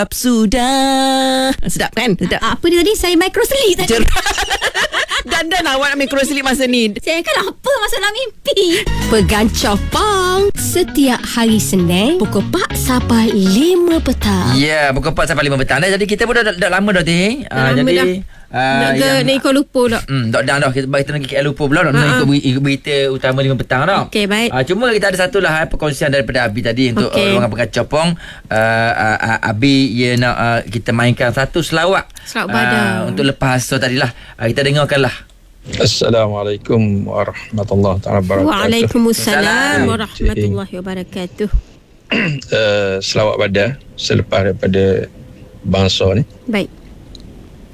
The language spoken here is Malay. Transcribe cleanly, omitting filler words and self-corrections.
Sudah. Sedap kan? Sedap. Apa dia tadi? Saya microslip tadi. Dan awak nak microslip masa ni. Saya kan apa masalah mimpi. Pegancah Pang setiap hari Senin pukul 4 sampai 5 petang. Ya, pukul 4 sampai 5 petang dah. Jadi kita pun dah lama dah Teh. Jadi nak ikut lupa tak? Dah kita nak KL lupa pula. Nak ikut berita utama 5 petang dah. Okey, baik. Cuma kita ada satulah perkongsian daripada Abi tadi untuk ruangan Pegancah Pang. Abi ia nak kita mainkan satu selawat Badar untuk lepas so tadilah. Kita dengarkanlah. Assalamualaikum warahmatullahi wabarakatuh. Waalaikumsalam warahmatullahi wabarakatuh. Selawat Badar selepas daripada bangsa ni. Baik.